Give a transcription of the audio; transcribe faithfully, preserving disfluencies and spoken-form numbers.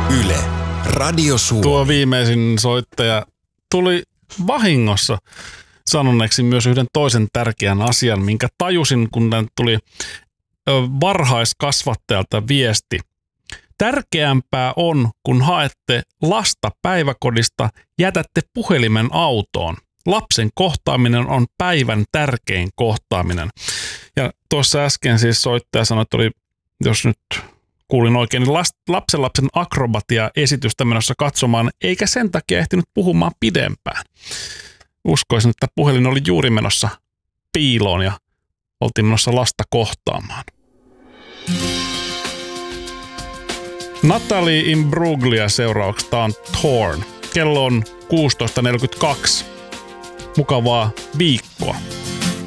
Yle, Radio Suomi. Tuo viimeisin soittaja tuli vahingossa sanoneeksi myös yhden toisen tärkeän asian, minkä tajusin, kun tuli varhaiskasvattajalta viesti. Tärkeämpää on, kun haette lasta päiväkodista, jätätte puhelimen autoon. Lapsen kohtaaminen on päivän tärkein kohtaaminen. Ja tuossa äsken siis soittaja sanoi, että oli, jos nyt kuulin oikein, niin lapsenlapsen akrobatia-esitystä menossa katsomaan, eikä sen takia ehtinyt puhumaan pidempään. Uskoisin, että puhelin oli juuri menossa piiloon ja oltiin menossa lasta kohtaamaan. Natalie Imbruglia seuraavaksi. Tää on Torn. Kello on kuusitoista neljäkymmentäkaksi. Mukavaa viikkoa.